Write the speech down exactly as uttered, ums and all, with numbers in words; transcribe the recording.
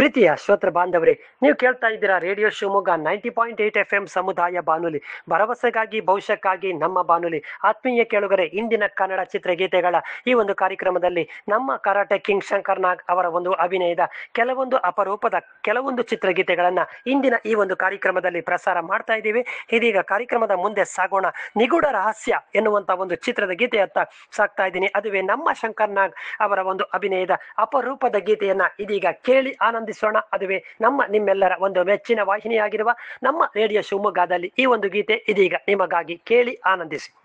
ಪ್ರೀತಿಯ ಶ್ರೋತೃ ಬಾಂಧವರೇ, ನೀವು ಕೇಳ್ತಾ ಇದ್ದೀರಾ radio Shivamogga ninety point eight F M ಸಮುದಾಯ ಬಾನುಲಿ, ಭರವಸೆಗಾಗಿ ಭವಿಷ್ಯಕ್ಕಾಗಿ ನಮ್ಮ ಬಾನುಲಿ. ಆತ್ಮೀಯ ಕೇಳುಗರೆ, ಇಂದಿನ ಕನ್ನಡ ಚಿತ್ರಗೀತೆಗಳ ಈ ಒಂದು ಕಾರ್ಯಕ್ರಮದಲ್ಲಿ ನಮ್ಮ ಕರಾಟೆ ಕಿಂಗ್ ಶಂಕರ್ ನಾಗ್ ಅವರ ಒಂದು ಅಭಿನಯದ ಕೆಲವೊಂದು ಅಪರೂಪದ ಕೆಲವೊಂದು ಚಿತ್ರಗೀತೆಗಳನ್ನ ಇಂದಿನ ಈ ಒಂದು ಕಾರ್ಯಕ್ರಮದಲ್ಲಿ ಪ್ರಸಾರ ಮಾಡ್ತಾ ಇದ್ದೀವಿ. ಇದೀಗ ಕಾರ್ಯಕ್ರಮದ ಮುಂದೆ ಸಾಗೋಣ. ನಿಗೂಢ ರಹಸ್ಯ ಎನ್ನುವಂತ ಒಂದು ಚಿತ್ರದ ಗೀತೆಯತ್ತ ಸಾಕ್ತಾ ಇದ್ದೀನಿ. ಅದುವೇ ನಮ್ಮ ಶಂಕರ್ ನಾಗ್ ಅವರ ಒಂದು ಅಭಿನಯದ ಅಪರೂಪದ ಗೀತೆಯನ್ನ ಇದೀಗ ಕೇಳಿ ಆನಂದಿಸೋಣ. ಅದುವೇ ನಮ್ಮ ನಿಮ್ಮೆಲ್ಲರ ಒಂದು ಮೆಚ್ಚಿನ ವಾಹಿನಿಯಾಗಿರುವ ನಮ್ಮ ರೇಡಿಯೋ ಶಿವಮೊಗ್ಗದಲ್ಲಿ ಈ ಒಂದು ಗೀತೆ ಇದೀಗ ನಿಮಗಾಗಿ ಕೇಳಿ ಆನಂದಿಸಿ.